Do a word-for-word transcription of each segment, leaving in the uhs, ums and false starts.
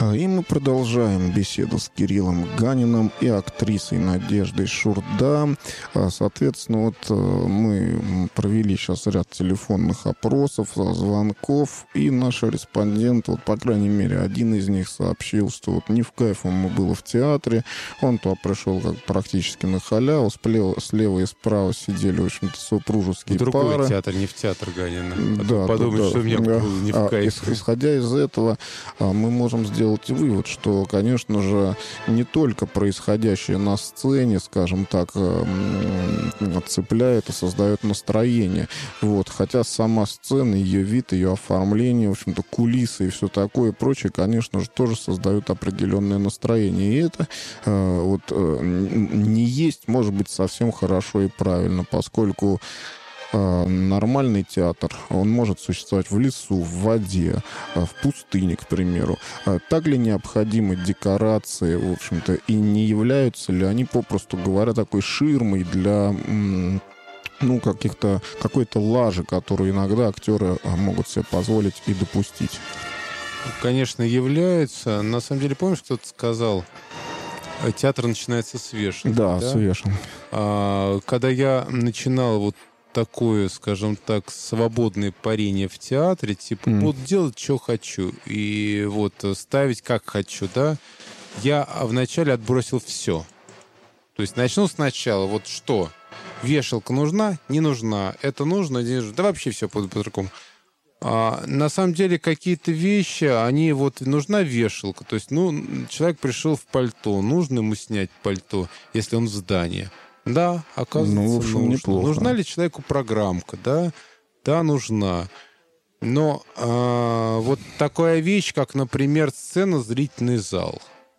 И мы продолжаем беседу с Кириллом Ганиным и актрисой Надеждой Шурда. Соответственно, вот мы провели сейчас ряд телефонных опросов, звонков, и наш респондент, вот, по крайней мере, один из них сообщил, что вот не в кайф ему было в театре, он туда пришел как практически на халяву, слева, слева и справа сидели, в общем-то, супружеские в другой пары. театр, не в театр Ганина. А да, подумать, да, что у меня да. было не в кайф. Исходя из этого, мы можем сделать вывод, что, конечно же, не только происходящее на сцене, скажем так, цепляет и создает настроение. Вот. Хотя сама сцена, ее вид, ее оформление, в общем-то, кулисы и все такое и прочее, конечно же, тоже создают определенное настроение. И это э, вот, э, не есть, может быть, совсем хорошо и правильно, поскольку нормальный театр, он может существовать в лесу, в воде, в пустыне, к примеру. Так ли необходимы декорации, в общем-то, и не являются ли они, попросту говоря, такой ширмой для, ну, каких-то, какой-то лажи, которую иногда актеры могут себе позволить и допустить? Конечно, являются. На самом деле, помнишь, кто-то сказал, театр начинается с вешалки. Да, да? с вешалки. А, когда я начинал вот такое, скажем так, свободное парение в театре, типа, mm. буду делать, что хочу, и вот ставить, как хочу, да, я вначале отбросил все. То есть начну сначала, вот что? Вешалка нужна? Не нужна. Это нужно? Не нужно. Да вообще все по-другому. А, на самом деле какие-то вещи, они вот, нужна вешалка, то есть, ну, человек пришел в пальто, нужно ему снять пальто, если он в здании. Да, оказывается, ну, в общем, нужно. неплохо. Нужна ли человеку программка? Да, да, нужна. Но а, вот такая вещь, как, например, сцена, зрительный зал.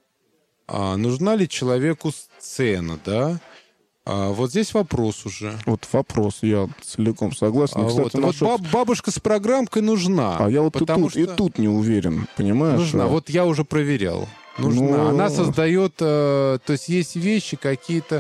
А, нужна ли человеку сцена, да? А, вот здесь вопрос уже. Вот вопрос, я целиком согласен. А, Кстати, вот, насчет... вот бабушка с программкой нужна. А я вот и тут, что... и тут не уверен, понимаешь? Нужна, вот я уже проверял. Нужна. Ну... Она создает, э, то есть есть вещи какие-то,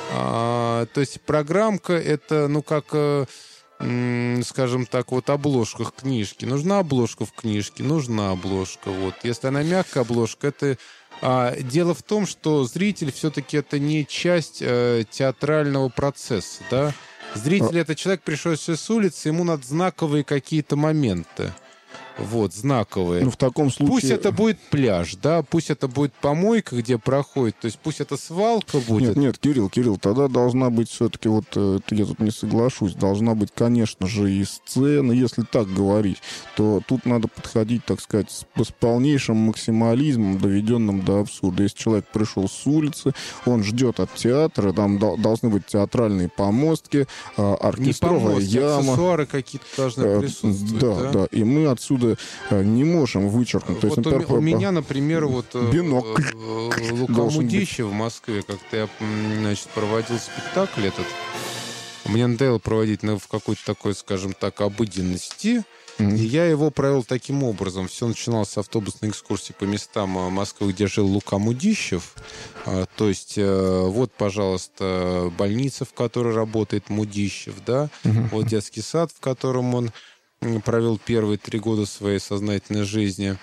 э, то есть программка это, ну как, э, э, скажем так, вот обложка в книжке. Нужна обложка в книжке, нужна обложка. Вот. Если она мягкая обложка, это... А, дело в том, что зритель все-таки это не часть э, театрального процесса, да? Зритель а... это человек, пришедший с улицы, ему надо знаковые какие-то моменты. Вот, знаковые. Ну, в таком случае... Пусть это будет пляж, да, пусть это будет помойка, где проходит, то есть пусть это свалка будет. Нет, нет, Кирилл, Кирилл, тогда должна быть все-таки, вот я тут не соглашусь, должна быть, конечно же, и сцена, если так говорить, то тут надо подходить, так сказать, с, с полнейшим максимализмом, доведенным до абсурда. Если человек пришел с улицы, он ждет от театра, там до, должны быть театральные помостки, оркестровая не помостки, яма. Аксессуары какие-то должны присутствовать. Да, да, да, и мы отсюда не можем вычеркнуть. То вот есть, у, например, у меня, например, вот бинокль Лука Мудищев в Москве, как-то я, значит, проводил спектакль этот. Мне надоело проводить в какой-то такой, скажем так, обыденности. Mm-hmm. И я его провел таким образом. Все начиналось с автобусной экскурсии по местам Москвы, где жил Лука Мудищев. То есть, вот, пожалуйста, больница, в которой работает Мудищев, да? Mm-hmm. Вот детский сад, в котором он провел первые три года своей сознательной жизни.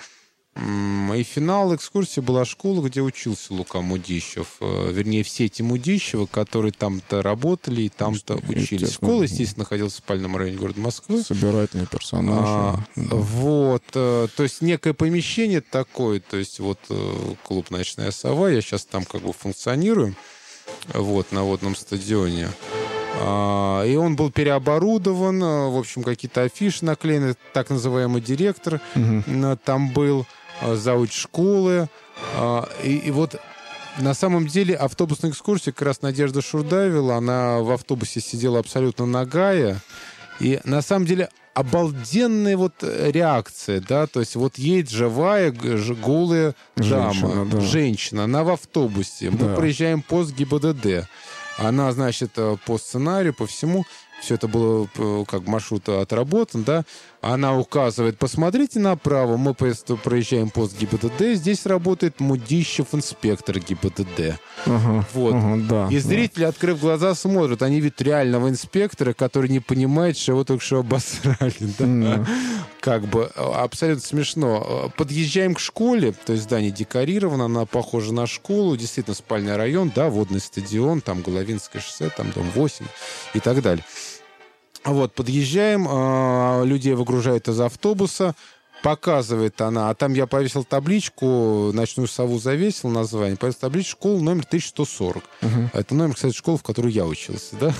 И финал экскурсии была школа, где учился Лука Мудищев. Вернее, все эти Мудищевы, которые там-то работали и там-то учились. Школа, естественно, находилась в спальном районе города Москвы. Собирательный персонаж. А, да. Вот. То есть некое помещение такое. То есть вот клуб «Ночная сова». Я сейчас там как бы функционирую. Вот, на водном стадионе. И он был переоборудован, в общем, какие-то афиши наклеены, так называемый директор угу. там был, зауч школы. И, и вот на самом деле автобусная экскурсия как раз Надежда Шурда вела, она в автобусе сидела абсолютно нагая. И на самом деле обалденная вот реакция, да, то есть вот едет живая, голая дама, женщина, да. женщина, она в автобусе, мы да. проезжаем пост ГИБДД. Она, значит, по сценарию, по всему, все это было как маршрут отработан, да, Она указывает: посмотрите направо, мы проезжаем пост ГИБДД, здесь работает Мудищев, инспектор ГИБДД. Ага, вот. Ага, да, и зрители, да. открыв глаза, смотрят. Они видят реального инспектора, который не понимает, что его только что обосрали. Да? Mm. Как бы абсолютно смешно. Подъезжаем к школе, то есть здание декорировано, она похожа на школу, действительно спальный район, да, водный стадион, там Головинское шоссе, там дом восемь и так далее. Вот, подъезжаем, э, людей выгружают из автобуса, показывает она, а там я повесил табличку, ночную сову завесил название, повесил табличку, школа номер тысяча сто сорок. Uh-huh. Это номер, кстати, школы, в которой я учился, да?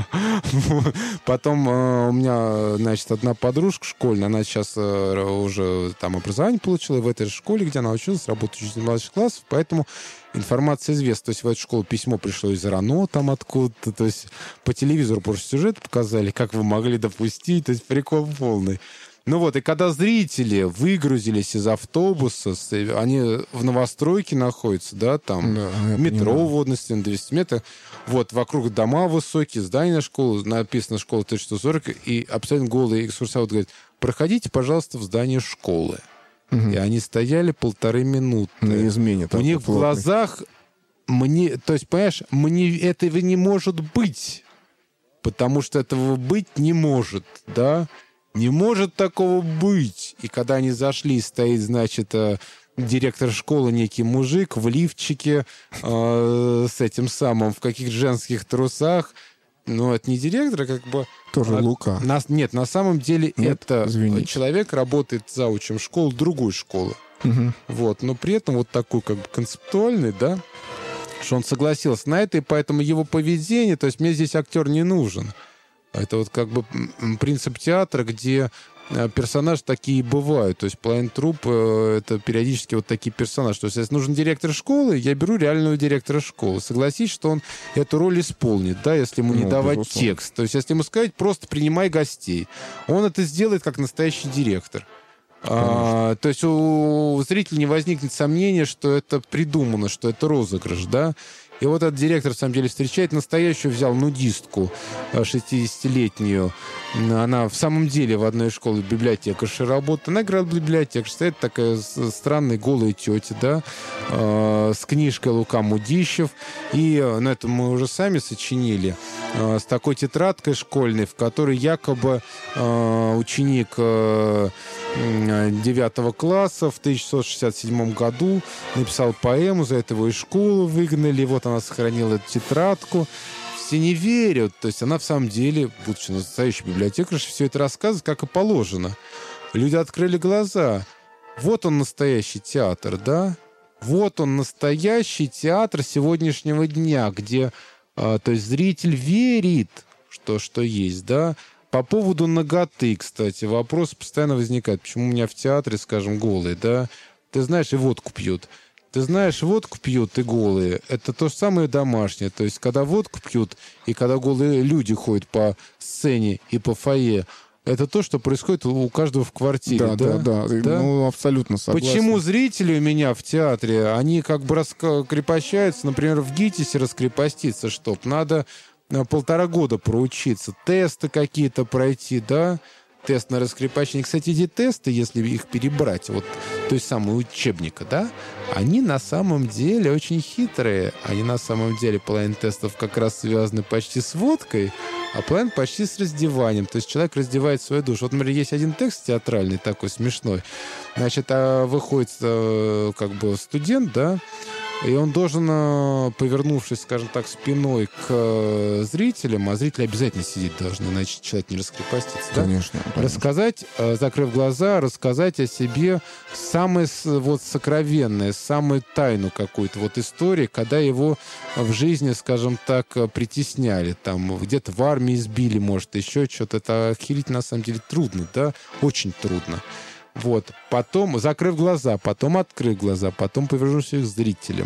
Потом э, у меня, значит, одна подружка школьная, она сейчас э, уже там образование получила, и в этой же школе, где она училась, работает учителем младших классов, поэтому информация известна. То есть в эту школу письмо пришло из РАНО там откуда-то, то есть по телевизору просто сюжет показали, как вы могли допустить, то есть прикол полный. Ну вот, и когда зрители выгрузились из автобуса, они в новостройке находятся, да, там, да, метро, водности на двести метров, вот, вокруг дома высокие, здание школы, написано «Школа тысяча сто сорок», и абсолютно голый экскурсовод говорит: проходите, пожалуйста, в здание школы. Угу. И они стояли полторы минуты. На измене. У них плотный. В глазах, мне, то есть, понимаешь, мне этого не может быть, потому что этого быть не может, да. Не может такого быть. И когда они зашли, стоит, значит, директор школы, некий мужик в лифчике э, с этим самым, в каких-то женских трусах. Ну, это не директор, а как бы... Тоже а, Лука. На, нет, на самом деле нет, это извините. Человек работает заучем школы, другой школы. Угу. Вот, но при этом вот такой как бы концептуальный, да, что он согласился на это, и поэтому его поведение, то есть мне здесь актер не нужен. Это вот как бы принцип театра, где персонажи такие бывают. То есть половина труппы — это периодически вот такие персонажи. То есть если нужен директор школы, я беру реального директора школы. Согласись, что он эту роль исполнит, да, если ему не ну, давать безусловно. Текст. То есть если ему сказать просто принимай гостей, он это сделает как настоящий директор. А, то есть у зрителя не возникнет сомнения, что это придумано, что это розыгрыш, да. И вот этот директор, в самом деле, встречает настоящую, взял нудистку шестидесятилетнюю. Она в самом деле в одной школе библиотекарша работает. Она играет в библиотекарше. Стоит такая странная голая тетя, да, э, с книжкой Лука Мудищев. И, ну, это мы уже сами сочинили, э, с такой тетрадкой школьной, в которой якобы э, ученик э, девятого класса в тысяча девятьсот шестьдесят седьмом году написал поэму, за это его из школы выгнали. Вот она сохранила эту тетрадку. Все не верят. То есть она в самом деле, будучи настоящей библиотекаршей, все это рассказывает, как и положено. Люди открыли глаза. Вот он настоящий театр, да? Вот он настоящий театр сегодняшнего дня, где, а, то есть зритель верит, что, что есть, да? По поводу наготы, кстати, вопрос постоянно возникает. Почему у меня в театре, скажем, голые, да? Ты знаешь, и водку пьют. Ты знаешь, водку пьют и голые. Это то же самое домашнее. То есть, когда водку пьют, и когда голые люди ходят по сцене и по фойе, это то, что происходит у каждого в квартире. Да, да, да. да. да? Ну, абсолютно согласен. Почему зрители у меня в театре, они как бы раскрепощаются, например, в ГИТИСе раскрепоститься, чтоб надо полтора года проучиться, тесты какие-то пройти, да? Тест на раскрепощение. Кстати, эти тесты, если их перебрать, вот, то есть самого учебника, да, они на самом деле очень хитрые. Они на самом деле, половина тестов как раз связаны почти с водкой, а половина почти с раздеванием. То есть человек раздевает свою душу. Вот, например, есть один текст театральный такой смешной. Значит, выходит как бы студент, да, и он должен, повернувшись, скажем так, спиной к зрителям, а зрители обязательно сидеть должны, иначе человек не раскрепостится, да? Конечно, конечно. Рассказать, закрыв глаза, рассказать о себе самое вот сокровенное, самую тайну какую-то вот истории, когда его в жизни, скажем так, притесняли, там где-то в армии избили, может, еще что-то. Это охерить на самом деле трудно, да? Очень трудно. Вот. Потом, закрыв глаза, потом открыв глаза, потом повернувшись к зрителям.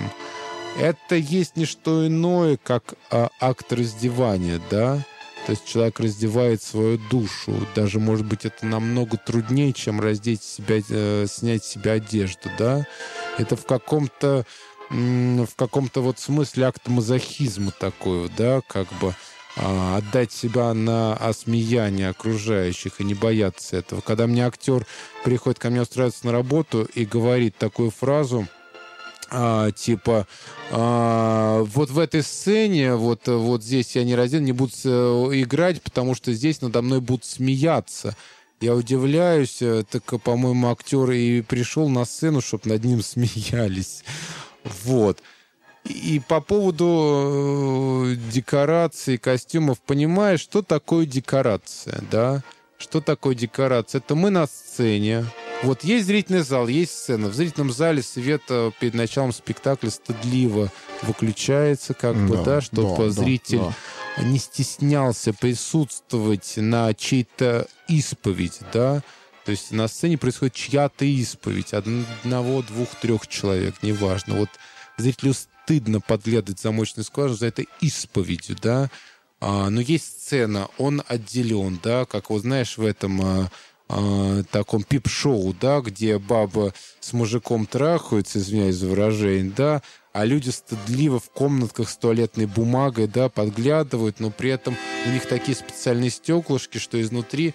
Это есть не что иное, как а, акт раздевания, да? То есть человек раздевает свою душу. Даже, может быть, это намного труднее, чем раздеть себя, э, снять с себя одежду, да? Это в каком-то, м- в каком-то вот смысле акт мазохизма такой, да, как бы. а, отдать себя на осмеяние окружающих и не бояться этого. Когда мне актер приходит ко мне устраиваться на работу и говорит такую фразу, а, типа, а, вот в этой сцене, вот, вот здесь я не разден, не буду играть, потому что здесь надо мной будут смеяться. Я удивляюсь, так, по-моему, актер и пришел на сцену, чтобы над ним смеялись. Вот. И по поводу декораций, костюмов, понимаешь, что такое декорация, да? Что такое декорация? Это мы на сцене. Вот есть зрительный зал, есть сцена. В зрительном зале свет перед началом спектакля стыдливо выключается, как бы, да, чтобы да, зритель да, да. не стеснялся присутствовать на чьей-то исповедь, да? То есть на сцене происходит чья-то исповедь. Одного, двух, трех человек, неважно. Вот зрителю стыдно подглядывать в замочную скважину за этой исповедью, да. А, но есть сцена, он отделен, да, как вот знаешь в этом а, а, таком пип-шоу, да, где баба с мужиком трахаются, извиняюсь за выражение, да, а люди стыдливо в комнатках с туалетной бумагой, да, подглядывают, но при этом у них такие специальные стеклышки, что изнутри